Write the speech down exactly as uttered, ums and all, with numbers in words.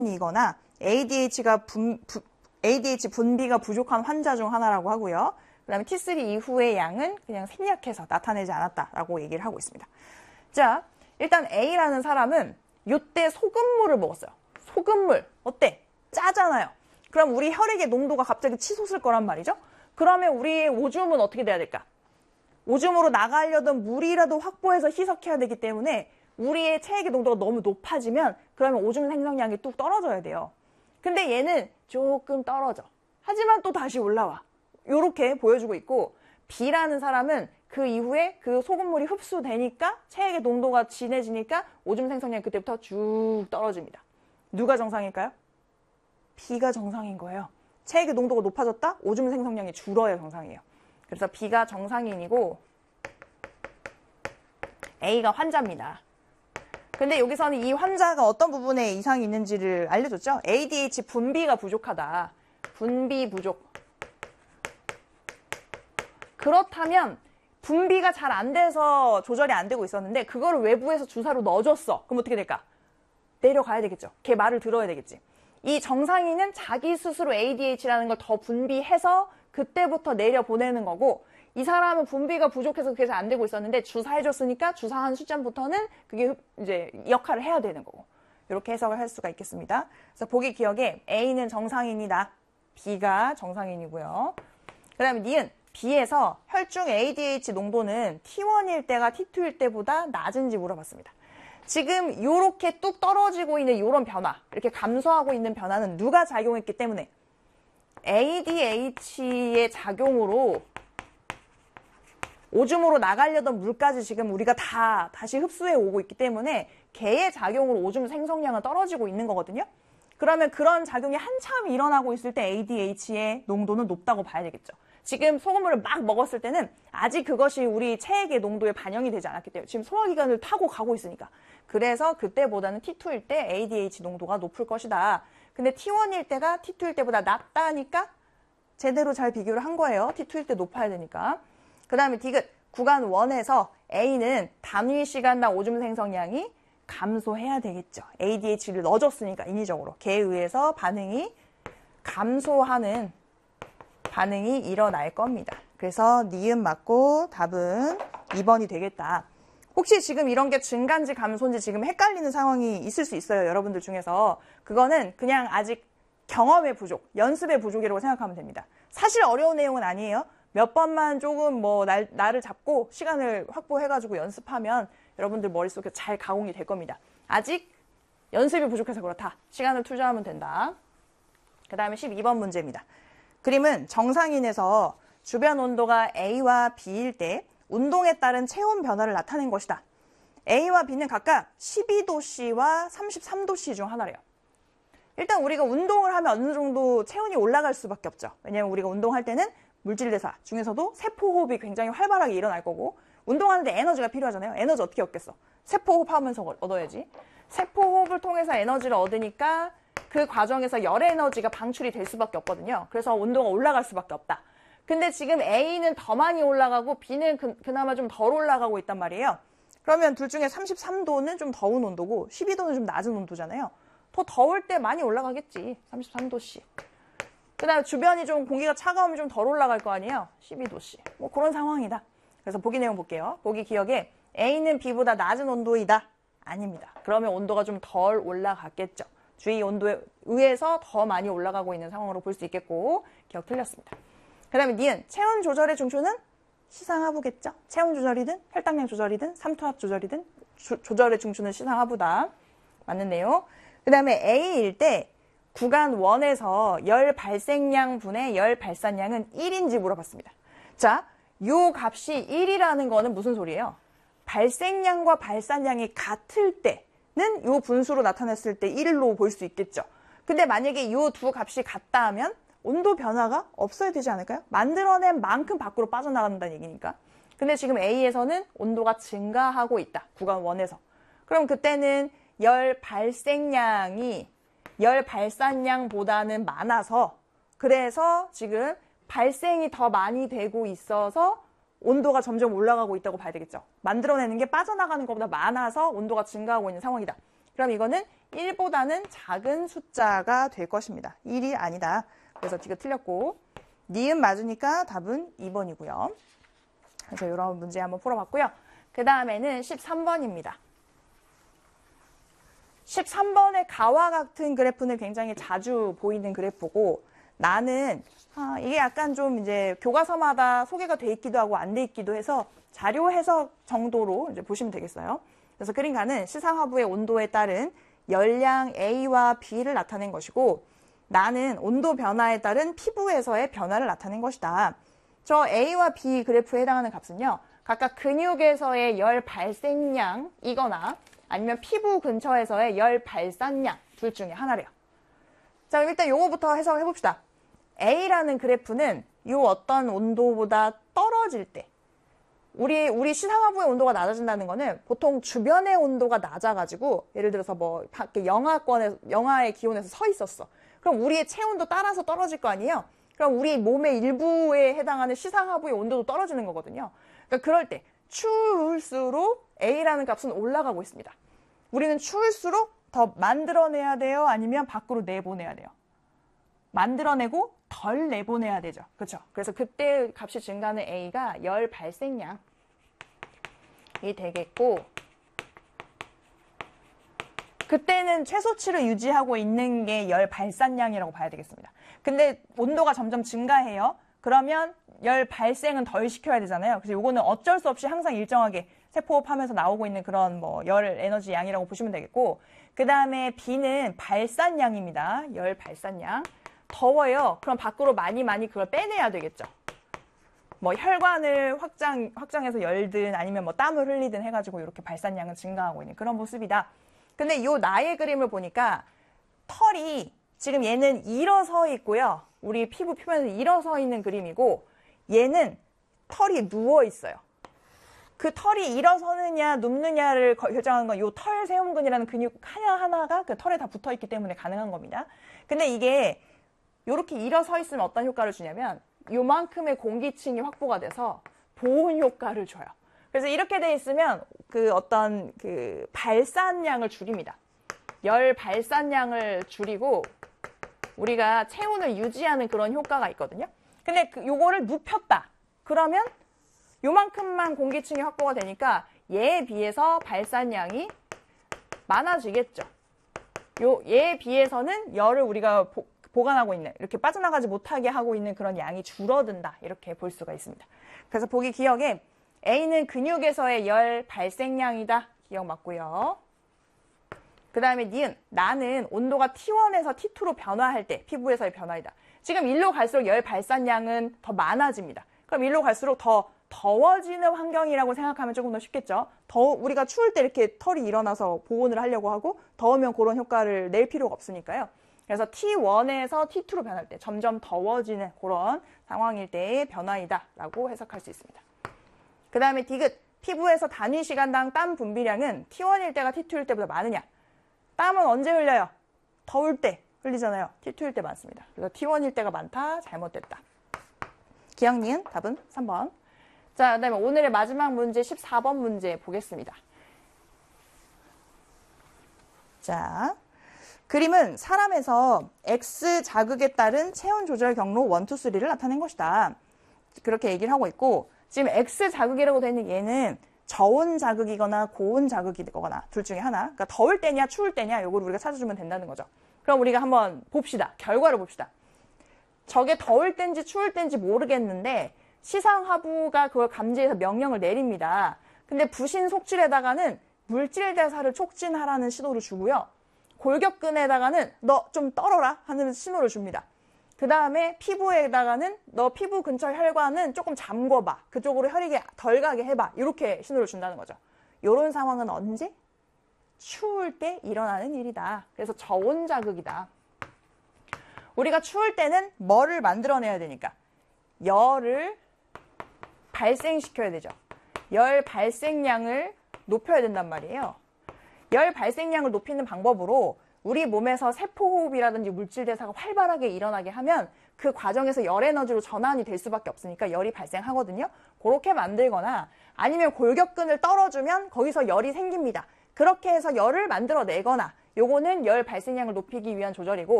이거나 에이디에이치가 분, 부, 에이디에이치 분비가 부족한 환자 중 하나라고 하고요. 그 다음에 티 쓰리 이후의 양은 그냥 생략해서 나타내지 않았다라고 얘기를 하고 있습니다. 자, 일단 A라는 사람은 이때 소금물을 먹었어요. 소금물 어때? 짜잖아요. 그럼 우리 혈액의 농도가 갑자기 치솟을 거란 말이죠. 그러면 우리의 오줌은 어떻게 돼야 될까? 오줌으로 나가려던 물이라도 확보해서 희석해야 되기 때문에 우리의 체액의 농도가 너무 높아지면 그러면 오줌 생성량이 뚝 떨어져야 돼요. 근데 얘는 조금 떨어져. 하지만 또 다시 올라와. 이렇게 보여주고 있고, B라는 사람은 그 이후에 그 소금물이 흡수되니까 체액의 농도가 진해지니까 오줌 생성량이 그때부터 쭉 떨어집니다. 누가 정상일까요? B가 정상인 거예요. 체액의 농도가 높아졌다? 오줌 생성량이 줄어야 정상이에요. 그래서 B가 정상인이고 A가 환자입니다. 근데 여기서는 이 환자가 어떤 부분에 이상이 있는지를 알려줬죠? 에이디에이치 분비가 부족하다. 분비 부족. 그렇다면 분비가 잘 안 돼서 조절이 안 되고 있었는데 그거를 외부에서 주사로 넣어줬어. 그럼 어떻게 될까? 내려가야 되겠죠. 걔 말을 들어야 되겠지. 이 정상인은 자기 스스로 에이디에이치라는 걸 더 분비해서 그때부터 내려보내는 거고, 이 사람은 분비가 부족해서 그게 잘 안 되고 있었는데 주사해줬으니까 주사한 시점부터는 그게 이제 역할을 해야 되는 거고, 이렇게 해석을 할 수가 있겠습니다. 그래서 보기 기억에 A는 정상인이다. B가 정상인이고요. 그 다음에 니은 B에서 혈중 에이디에이치 농도는 티 원일 때가 티 투일 때보다 낮은지 물어봤습니다. 지금 이렇게 뚝 떨어지고 있는 이런 변화, 이렇게 감소하고 있는 변화는 누가 작용했기 때문에? 에이디에이치의 작용으로 오줌으로 나가려던 물까지 지금 우리가 다 다시 흡수해 오고 있기 때문에 걔의 작용으로 오줌 생성량은 떨어지고 있는 거거든요. 그러면 그런 작용이 한참 일어나고 있을 때 에이디에이치의 농도는 높다고 봐야 되겠죠. 지금 소금물을 막 먹었을 때는 아직 그것이 우리 체액의 농도에 반영이 되지 않았기 때문에 지금 소화기관을 타고 가고 있으니까. 그래서 그때보다는 티 투일 때 에이디에이치 농도가 높을 것이다. 근데 티 원일 때가 티 투일 때보다 낮다니까 제대로 잘 비교를 한 거예요. 티 투일 때 높아야 되니까. 그 다음에 디귿, 구간 일에서 A는 단위 시간당 오줌 생성량이 감소해야 되겠죠. 에이디에이치를 넣어줬으니까 인위적으로. 걔에 의해서 반응이 감소하는 반응이 일어날 겁니다. 그래서 니은 맞고 답은 이 번이 되겠다. 혹시 지금 이런 게 증가인지 감소인지 지금 헷갈리는 상황이 있을 수 있어요. 여러분들 중에서. 그거는 그냥 아직 경험의 부족, 연습의 부족이라고 생각하면 됩니다. 사실 어려운 내용은 아니에요. 몇 번만 조금 뭐 날, 나를 잡고 시간을 확보해가지고 연습하면 여러분들 머릿속에 잘 가공이 될 겁니다. 아직 연습이 부족해서 그렇다. 시간을 투자하면 된다. 그 다음에 십이 번 문제입니다. 그림은 정상인에서 주변 온도가 A와 B일 때 운동에 따른 체온 변화를 나타낸 것이다. A와 B는 각각 십이 도씨와 삼십삼 도씨 중 하나래요. 일단 우리가 운동을 하면 어느 정도 체온이 올라갈 수밖에 없죠. 왜냐하면 우리가 운동할 때는 물질대사 중에서도 세포호흡이 굉장히 활발하게 일어날 거고, 운동하는데 에너지가 필요하잖아요. 에너지 어떻게 얻겠어? 세포호흡하면서 얻어야지. 세포호흡을 통해서 에너지를 얻으니까 그 과정에서 열 에너지가 방출이 될 수밖에 없거든요. 그래서 온도가 올라갈 수밖에 없다. 근데 지금 A는 더 많이 올라가고 B는 그, 그나마 좀 덜 올라가고 있단 말이에요. 그러면 둘 중에 삼십삼 도는 좀 더운 온도고 십이 도는 좀 낮은 온도잖아요. 더 더울 때 많이 올라가겠지. 삼십삼 도씨. 그 다음에 주변이 좀 공기가 차가우면 좀 덜 올라갈 거 아니에요. 십이 도씨. 뭐 그런 상황이다. 그래서 보기 내용 볼게요. 보기 기억에 A는 B보다 낮은 온도이다. 아닙니다. 그러면 온도가 좀 덜 올라갔겠죠. 주위 온도에 의해서 더 많이 올라가고 있는 상황으로 볼 수 있겠고, 기억 틀렸습니다. 그 다음에 니은, 체온 조절의 중추는 시상하부겠죠. 체온 조절이든 혈당량 조절이든 삼투압 조절이든 조, 조절의 중추는 시상하부다. 맞는 내용. 그 다음에 A일 때 구간 일에서 열 발생량 분의 열 발산량은 일인지 물어봤습니다. 자, 요 값이 일이라는 거는 무슨 소리예요? 발생량과 발산량이 같을 때는 요 분수로 나타냈을 때 일로 볼 수 있겠죠. 근데 만약에 요 두 값이 같다 하면 온도 변화가 없어야 되지 않을까요? 만들어낸 만큼 밖으로 빠져나간다는 얘기니까. 근데 지금 A에서는 온도가 증가하고 있다. 구간 일에서. 그럼 그때는 열 발생량이 열 발산량보다는 많아서, 그래서 지금 발생이 더 많이 되고 있어서 온도가 점점 올라가고 있다고 봐야 되겠죠. 만들어내는 게 빠져나가는 것보다 많아서 온도가 증가하고 있는 상황이다. 그럼 이거는 일보다는 작은 숫자가 될 것입니다. 일이 아니다. 그래서 D가 틀렸고 니은 맞으니까 답은 이 번이고요. 그래서 이런 문제 한번 풀어봤고요. 그 다음에는 십삼 번입니다. 십삼 번의 가와 같은 그래프는 굉장히 자주 보이는 그래프고 나는 아, 이게 약간 좀 이제 교과서마다 소개가 돼 있기도 하고 안 돼 있기도 해서 자료 해석 정도로 이제 보시면 되겠어요. 그래서 그림가는 시상하부의 온도에 따른 열량 A와 B를 나타낸 것이고 나는 온도 변화에 따른 피부에서의 변화를 나타낸 것이다. 저 A와 B 그래프에 해당하는 값은요. 각각 근육에서의 열 발생량이거나 아니면 피부 근처에서의 열 발산량 둘 중에 하나래요. 자, 일단 요거부터 해석을 해봅시다. A라는 그래프는 요 어떤 온도보다 떨어질 때 우리 우리 시상하부의 온도가 낮아진다는 거는 보통 주변의 온도가 낮아가지고 예를 들어서 뭐 밖에 영하권에 영하의 기온에서 서 있었어. 그럼 우리의 체온도 따라서 떨어질 거 아니에요? 그럼 우리 몸의 일부에 해당하는 시상하부의 온도도 떨어지는 거거든요. 그러니까 그럴 때 추울수록 A라는 값은 올라가고 있습니다. 우리는 추울수록 더 만들어내야 돼요? 아니면 밖으로 내보내야 돼요? 만들어내고 덜 내보내야 되죠. 그렇죠? 그래서 그때 값이 증가하는 A가 열 발생량이 되겠고 그때는 최소치를 유지하고 있는 게 열 발산량이라고 봐야 되겠습니다. 근데 온도가 점점 증가해요. 그러면 열 발생은 덜 시켜야 되잖아요. 그래서 이거는 어쩔 수 없이 항상 일정하게 세포호흡하면서 나오고 있는 그런 뭐 열 에너지 양이라고 보시면 되겠고 그 다음에 B는 발산량입니다. 열 발산량. 더워요. 그럼 밖으로 많이 많이 그걸 빼내야 되겠죠. 뭐 혈관을 확장, 확장해서 열든 아니면 뭐 땀을 흘리든 해가지고 이렇게 발산량은 증가하고 있는 그런 모습이다. 근데 요 나의 그림을 보니까 털이 지금 얘는 일어서 있고요. 우리 피부 표면에서 일어서 있는 그림이고 얘는 털이 누워 있어요. 그 털이 일어서느냐 눕느냐를 결정하는 건 요 털 세움근이라는 근육 하나하나가 그 털에 다 붙어 있기 때문에 가능한 겁니다. 근데 이게 이렇게 일어서 있으면 어떤 효과를 주냐면 요만큼의 공기층이 확보가 돼서 보온 효과를 줘요. 그래서 이렇게 돼 있으면 그 어떤 그 발산량을 줄입니다. 열 발산량을 줄이고 우리가 체온을 유지하는 그런 효과가 있거든요. 근데 그 요거를 눕혔다. 그러면 요만큼만 공기층이 확보가 되니까 얘에 비해서 발산량이 많아지겠죠. 요 얘에 비해서는 열을 우리가 보, 보관하고 있는 이렇게 빠져나가지 못하게 하고 있는 그런 양이 줄어든다. 이렇게 볼 수가 있습니다. 그래서 보기 기억에 A는 근육에서의 열 발생량이다. 기억 맞고요. 그 다음에 니은 나는 온도가 티 원에서 티 투로 변화할 때 피부에서의 변화이다. 지금 일로 갈수록 열 발산량은 더 많아집니다. 그럼 일로 갈수록 더 더워지는 환경이라고 생각하면 조금 더 쉽겠죠. 더 우리가 추울 때 이렇게 털이 일어나서 보온을 하려고 하고 더우면 그런 효과를 낼 필요가 없으니까요. 그래서 티 원에서 티 투로 변할 때 점점 더워지는 그런 상황일 때의 변화이다 라고 해석할 수 있습니다. 그 다음에 디귿 피부에서 단위 시간당 땀 분비량은 티 원일 때가 티 투일 때보다 많으냐. 땀은 언제 흘려요? 더울 때 흘리잖아요. 티 투일 때 많습니다. 그래서 티 원일 때가 많다. 잘못됐다. 기억 니은 답은 삼 번. 자, 그 다음에 오늘의 마지막 문제 십사 번 문제 보겠습니다. 자, 그림은 사람에서 X 자극에 따른 체온 조절 경로 일, 이, 삼을 나타낸 것이다. 그렇게 얘기를 하고 있고 지금 X 자극이라고 되어 있는 얘는 저온 자극이거나 고온 자극이거나 둘 중에 하나. 그러니까 더울 때냐 추울 때냐 요걸 우리가 찾아주면 된다는 거죠. 그럼 우리가 한번 봅시다. 결과를 봅시다. 저게 더울 땐지 추울 땐지 모르겠는데 시상하부가 그걸 감지해서 명령을 내립니다. 근데 부신 속질에다가는 물질 대사를 촉진하라는 신호를 주고요. 골격근에다가는 너 좀 떨어라 하는 신호를 줍니다. 그 다음에 피부에다가는 너 피부 근처 혈관은 조금 잠궈봐. 그쪽으로 혈액이 덜 가게 해봐. 이렇게 신호를 준다는 거죠. 이런 상황은 언제? 추울 때 일어나는 일이다. 그래서 저온 자극이다. 우리가 추울 때는 뭐를 만들어내야 되니까? 열을 발생시켜야 되죠. 열 발생량을 높여야 된단 말이에요. 열 발생량을 높이는 방법으로 우리 몸에서 세포호흡이라든지 물질 대사가 활발하게 일어나게 하면 그 과정에서 열 에너지로 전환이 될 수밖에 없으니까 열이 발생하거든요. 그렇게 만들거나 아니면 골격근을 떨어주면 거기서 열이 생깁니다. 그렇게 해서 열을 만들어내거나 요거는 열 발생량을 높이기 위한 조절이고